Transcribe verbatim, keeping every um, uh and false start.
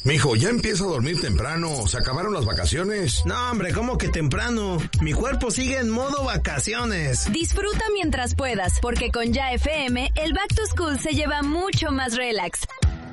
Mijo, ya empieza a dormir temprano. ¿Se acabaron las vacaciones? No, hombre, ¿cómo que temprano? Mi cuerpo sigue en modo vacaciones. Disfruta mientras puedas, porque con Ya F M, el Back to School se lleva mucho más relax.